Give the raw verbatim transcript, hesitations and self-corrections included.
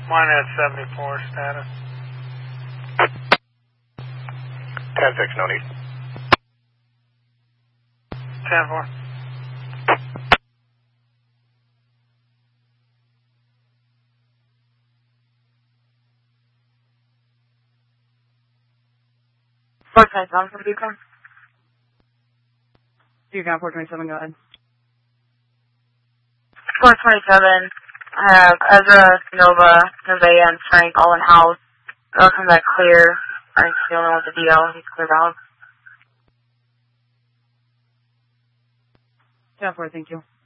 Mine at seventy-four status. ten six, no need. ten four. four twenty-seven for Beacon. Beacon four twenty-seven, go ahead. four twenty-seven, I have Ezra, Nova, Nevaeh, and Frank all in house. They'll come back clear. Frank's the only one with the D L. He's cleared out. ten four, thank you.